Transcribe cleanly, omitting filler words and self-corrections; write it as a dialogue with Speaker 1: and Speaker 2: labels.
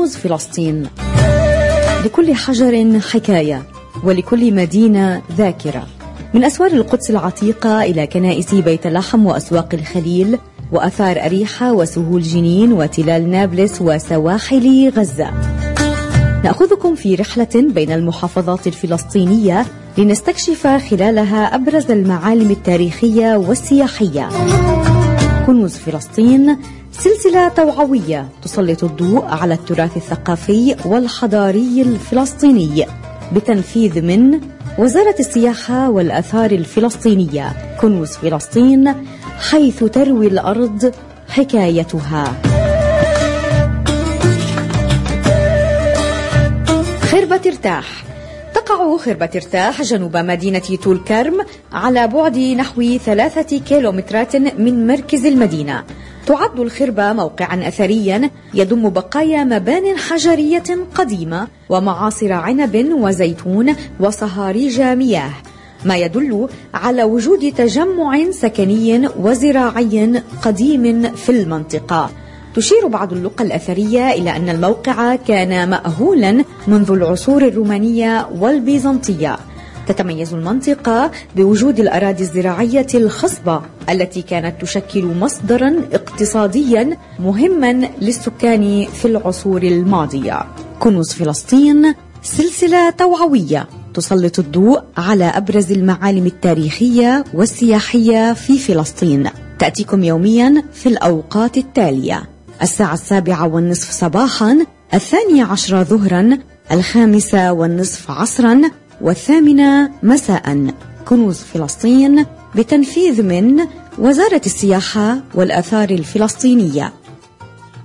Speaker 1: كنوز فلسطين. لكل حجر حكاية، ولكل مدينة ذاكرة. من أسوار القدس العتيقة إلى كنائس بيت لحم وأسواق الخليل وأثار أريحة وسهول جنين وتلال نابلس وسواحل غزة. نأخذكم في رحلة بين المحافظات الفلسطينية لنستكشف خلالها أبرز المعالم التاريخية والسياحية. كنوز فلسطين سلسلة توعوية تسلط الضوء على التراث الثقافي والحضاري الفلسطيني بتنفيذ من وزارة السياحة والآثار الفلسطينية. كنوز فلسطين، حيث تروي الأرض حكايتها. خربة ترتاح. تقع خربة ترتاح جنوب مدينة طول كرم على بعد نحو 3 كيلومترات من مركز المدينة. تعد الخربة موقعا أثريا يضم بقايا مبان حجرية قديمة ومعاصر عنب وزيتون وصهاريج مياه، ما يدل على وجود تجمع سكني وزراعي قديم في المنطقة. تشير بعض اللقى الأثرية إلى أن الموقع كان مأهولا منذ العصور الرومانية والبيزنطية. تتميز المنطقة بوجود الأراضي الزراعية الخصبة التي كانت تشكل مصدرا اقتصاديا مهما للسكان في العصور الماضية. كنوز فلسطين سلسلة توعوية تسلط الضوء على أبرز المعالم التاريخية والسياحية في فلسطين. تأتيكم يوميا في الأوقات التالية: 7:30 صباحا، 12 ظهرا، 5:30 عصرا، 8 مساء. كنوز فلسطين بتنفيذ من وزارة السياحة والآثار الفلسطينية.